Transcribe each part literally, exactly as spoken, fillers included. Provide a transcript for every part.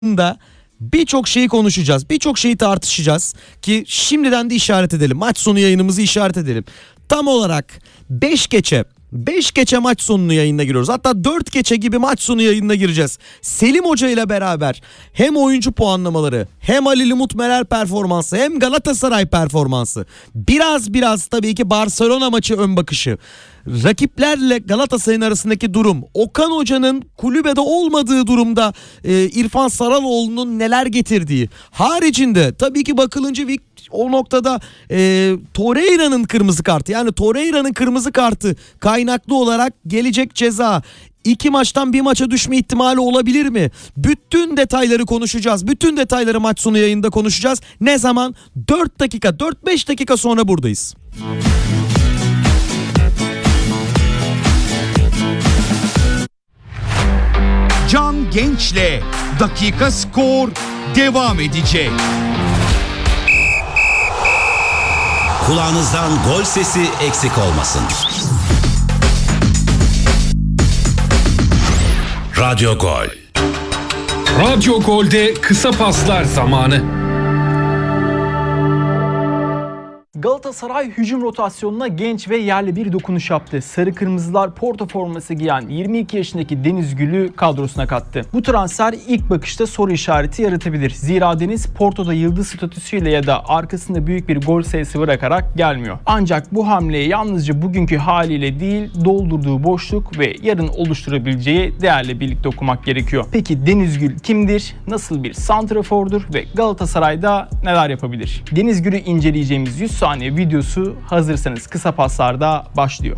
da birçok şeyi konuşacağız. Birçok şeyi tartışacağız ki şimdiden de işaret edelim. Maç sonu yayınımızı işaret edelim. Tam olarak beş geçe beş geçe maç sonunu yayınına giriyoruz. Hatta dört geçe gibi maç sonu yayınına gireceğiz. Selim Hoca ile beraber hem oyuncu puanlamaları, hem Halil Umut Meler performansı, hem Galatasaray performansı, biraz biraz tabii ki Barcelona maçı ön bakışı, rakiplerle Galatasaray'ın arasındaki durum, Okan Hoca'nın kulübede olmadığı durumda e, İrfan Saraloğlu'nun neler getirdiği haricinde tabii ki bakılınca o noktada e, Torreira'nın kırmızı kartı, yani Torreira'nın kırmızı kartı kaynaklı olarak gelecek ceza, İki maçtan bir maça düşme ihtimali olabilir mi? Bütün detayları konuşacağız. Bütün detayları maç sonu yayında konuşacağız. Ne zaman? dört dakika, dört beş dakika sonra buradayız. Can Genç'le Dakika Skor devam edecek. Kulağınızdan gol sesi eksik olmasın. Radyo Gol. Radyo Gol'de kısa paslar zamanı. Galatasaray hücum rotasyonuna genç ve yerli bir dokunuş yaptı. Sarı Kırmızılar Porto forması giyen yirmi iki yaşındaki Deniz Gül'ü kadrosuna kattı. Bu transfer ilk bakışta soru işareti yaratabilir. Zira Deniz Porto'da yıldız statüsüyle ya da arkasında büyük bir gol sayısı bırakarak gelmiyor. Ancak bu hamleye yalnızca bugünkü haliyle değil, doldurduğu boşluk ve yarın oluşturabileceği değerle birlikte okumak gerekiyor. Peki Deniz Gül kimdir? Nasıl bir santrafordur ve Galatasaray'da neler yapabilir? Deniz Gül'ü inceleyeceğimiz yüz saniye videosu hazırsanız kısa paslarda başlıyor.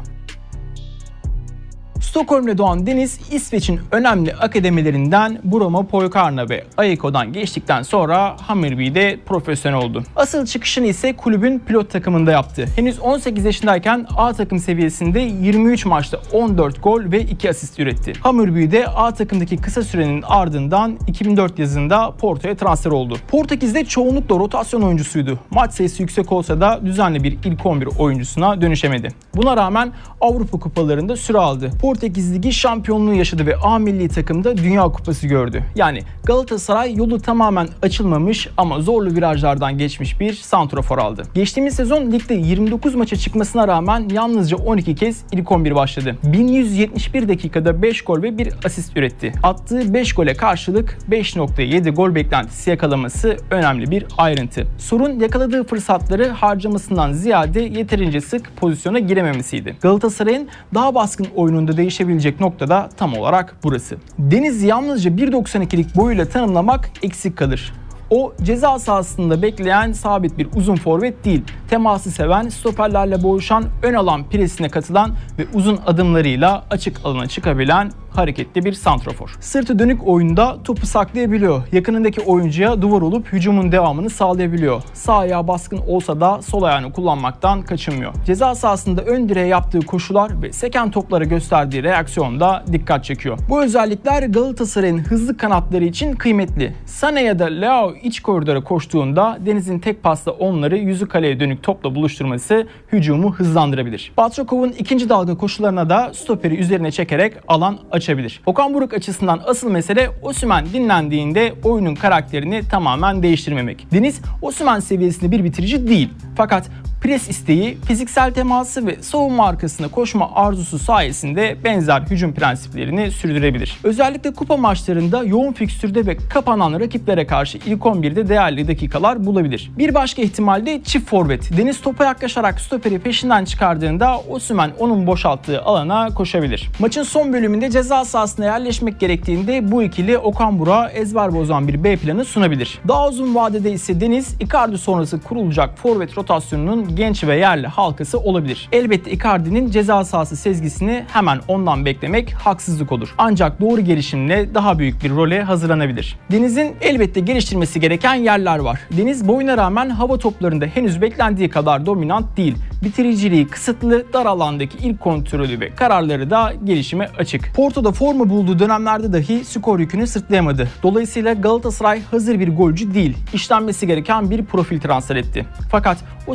Stockholm'de doğan Deniz, İsveç'in önemli akademilerinden Bromo Poikarna ve Aiko'dan geçtikten sonra Hammarby'de profesyonel oldu. Asıl çıkışını ise kulübün pilot takımında yaptı. Henüz on sekiz yaşındayken A takım seviyesinde yirmi üç maçta on dört gol ve iki asist üretti. Hammarby'de A takımdaki kısa sürenin ardından iki bin dört yazında Porto'ya transfer oldu. Portekiz'de çoğunlukla rotasyon oyuncusuydu. Maç sayısı yüksek olsa da düzenli bir ilk on bir oyuncusuna dönüşemedi. Buna rağmen Avrupa kupalarında süre aldı. Portekiz Ligi şampiyonluğu yaşadı ve A milli takımda Dünya Kupası gördü. Yani Galatasaray yolu tamamen açılmamış ama zorlu virajlardan geçmiş bir santrafor aldı. Geçtiğimiz sezon ligde yirmi dokuz maça çıkmasına rağmen yalnızca on iki kez ilk on bir başladı. bin yüz yetmiş bir dakikada beş gol ve bir asist üretti. Attığı beş gole karşılık beş nokta yedi gol beklentisi yakalaması önemli bir ayrıntı. Sorun yakaladığı fırsatları harcamasından ziyade yeterince sık pozisyona girememesiydi. Galatasaray'ın daha baskın oyununda değişebilecek nokta da tam olarak burası. Deniz yalnızca bir doksan ikilik boyuyla tanımlamak eksik kalır. O ceza sahasında bekleyen sabit bir uzun forvet değil. Teması seven, stoperlerle boğuşan, ön alan presine katılan ve uzun adımlarıyla açık alana çıkabilen hareketli bir santrafor. Sırtı dönük oyunda topu saklayabiliyor. Yakınındaki oyuncuya duvar olup hücumun devamını sağlayabiliyor. Sağ ayağı baskın olsa da sol ayağını kullanmaktan kaçınmıyor. Ceza sahasında ön direğe yaptığı koşular ve seken toplara gösterdiği reaksiyon da dikkat çekiyor. Bu özellikler Galatasaray'ın hızlı kanatları için kıymetli. Sané ya da Leao iç koridora koştuğunda Deniz'in tek pasla onları yüzü kaleye dönük topla buluşturması hücumu hızlandırabilir. Batrakov'un ikinci dalga koşularına da stoperi üzerine çekerek alan açabilir. Okan Buruk açısından asıl mesele Osimhen dinlendiğinde oyunun karakterini tamamen değiştirmemek. Deniz Osimhen seviyesinde bir bitirici değil. Fakat pres isteği, fiziksel teması ve savunma arkasına koşma arzusu sayesinde benzer hücum prensiplerini sürdürebilir. Özellikle kupa maçlarında yoğun fikstürde ve kapanan rakiplere karşı ilk on birde değerli dakikalar bulabilir. Bir başka ihtimal de çift forvet. Deniz topa yaklaşarak stoperi peşinden çıkardığında Osimhen onun boşalttığı alana koşabilir. Maçın son bölümünde ceza sahasına yerleşmek gerektiğinde bu ikili Okan Buruk'a ezber bozan bir B planı sunabilir. Daha uzun vadede ise Deniz, Icardi sonrası kurulacak forvet rotasyonunun genç ve yerli halkası olabilir. Elbette Icardi'nin ceza sahası sezgisini hemen ondan beklemek haksızlık olur. Ancak doğru gelişimle daha büyük bir role hazırlanabilir. Deniz'in elbette geliştirmesi gereken yerler var. Deniz boyuna rağmen hava toplarında henüz beklendiği kadar dominant değil. Bitiriciliği kısıtlı, dar alandaki ilk kontrolü ve kararları da gelişime açık. Porto'da forma bulduğu dönemlerde dahi skor yükünü sırtlayamadı. Dolayısıyla Galatasaray hazır bir golcü değil, işlenmesi gereken bir profil transfer etti. Fakat Osimhen'in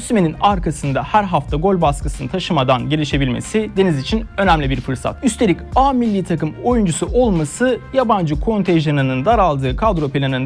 arkasında her hafta gol baskısını taşımadan gelişebilmesi Deniz için önemli bir fırsat. Üstelik A milli takım oyuncusu olması yabancı kontenjanının daraldığı kadro planında